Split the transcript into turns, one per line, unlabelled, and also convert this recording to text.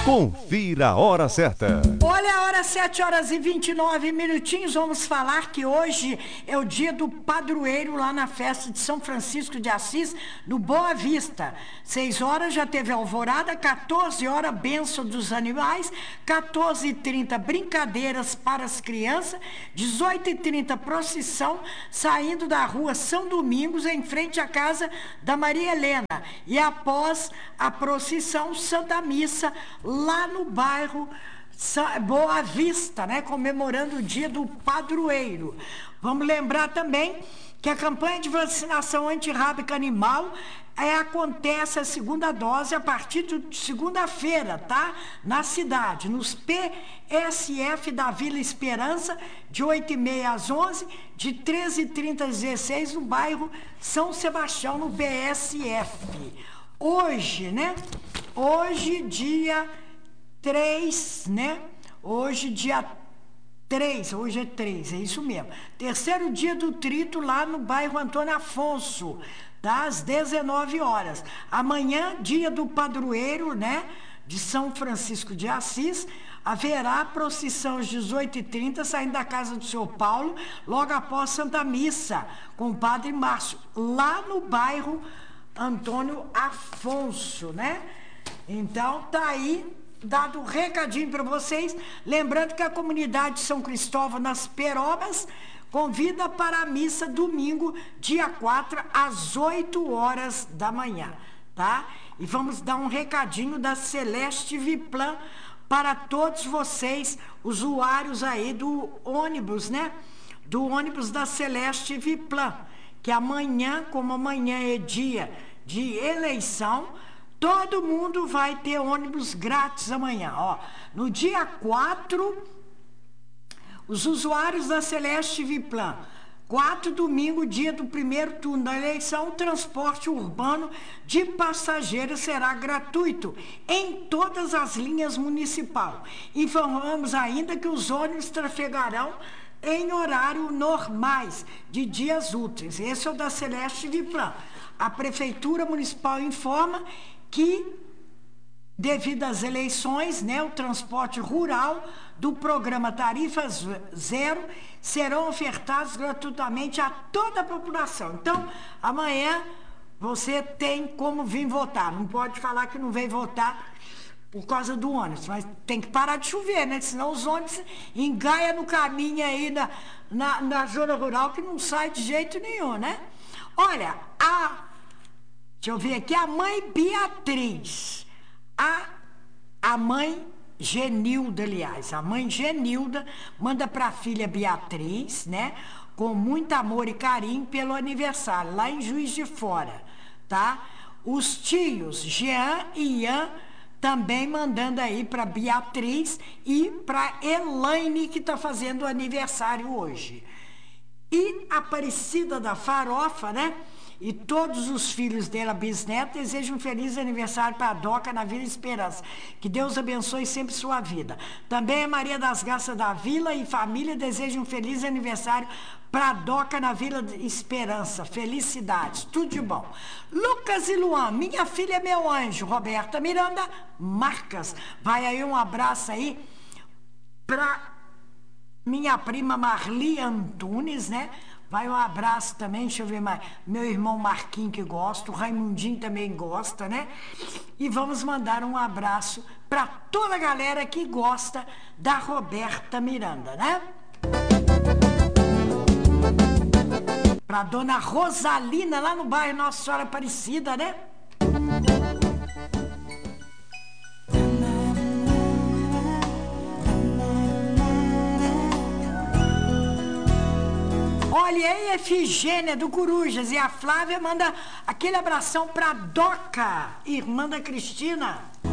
Confira a hora certa.
Olha a hora, 7h29. Vamos falar que hoje é o dia do padroeiro lá na festa de São Francisco de Assis, no Boa Vista. 6 horas já teve alvorada, 14 horas bênção dos animais, 14h30 brincadeiras para as crianças, 18h30 procissão saindo da rua São Domingos em frente à casa da Maria Helena. E após a procissão, Santa Missa lá no bairro Boa Vista, né? Comemorando o dia do padroeiro. Vamos lembrar também que a campanha de vacinação antirrábica animal acontece a segunda dose a partir de segunda-feira, tá? Na cidade, nos PSF da Vila Esperança, de 8h30 às 11h, de 13h30 às 16h, no bairro São Sebastião, no PSF. Hoje, né? Hoje, dia 3, né? Hoje, dia 3, hoje é 3, é isso mesmo. Terceiro dia do trito lá no bairro Antônio Afonso, das 19 horas. Amanhã, dia do padroeiro, né? De São Francisco de Assis, haverá procissão às 18h30, saindo da casa do seu Paulo, logo após Santa Missa, com o Padre Márcio, lá no bairro Antônio Afonso, né? Então, tá aí dado um recadinho para vocês, lembrando que a comunidade de São Cristóvão nas Perobas convida para a missa domingo, dia 4, às 8 horas da manhã, tá? E vamos dar um recadinho da Celeste Viplan para todos vocês, usuários aí do ônibus, né? Do ônibus da Celeste Viplan, que amanhã, como amanhã é dia de eleição, todo mundo vai ter ônibus grátis amanhã, ó. No dia 4, os usuários da Celeste Viplan, 4 domingo, dia do primeiro turno da eleição, o transporte urbano de passageiros será gratuito em todas as linhas municipais. Informamos ainda que os ônibus trafegarão em horário normais, de dias úteis. Esse é o da Celeste Viplan. A Prefeitura Municipal informa que, devido às eleições, né, o transporte rural do programa Tarifas Zero serão ofertados gratuitamente a toda a população. Então, amanhã você tem como vir votar. Não pode falar que não veio votar por causa do ônibus, mas tem que parar de chover, né? Senão os ônibus engaiam no caminho aí na zona rural, que não sai de jeito nenhum, né? Olha, deixa eu ver aqui, a mãe Beatriz, a mãe Genilda, aliás, a mãe Genilda manda para a filha Beatriz, né, com muito amor e carinho pelo aniversário, lá em Juiz de Fora, tá? Os tios Jean e Ian também mandando aí para Beatriz e para Elaine, que está fazendo aniversário hoje. E Aparecida da Farofa, né? E todos os filhos dela, bisnetos, desejam um feliz aniversário para a Doca na Vila Esperança. Que Deus abençoe sempre sua vida. Também a Maria das Graças da Vila e família desejam um feliz aniversário para a Doca na Vila Esperança. Felicidades, tudo de bom. Lucas e Luan, minha filha é meu anjo. Roberta Miranda Marcas. Vai aí um abraço aí para minha prima Marli Antunes, né? Vai um abraço também, deixa eu ver mais, meu irmão Marquinhos, que gosta, o Raimundinho também gosta, né? E vamos mandar um abraço para toda a galera que gosta da Roberta Miranda, né? Para dona Rosalina, lá no bairro Nossa Senhora Aparecida, né? Olha aí a Efigênia do Corujas, e a Flávia manda aquele abração pra Doca, irmã da Cristina.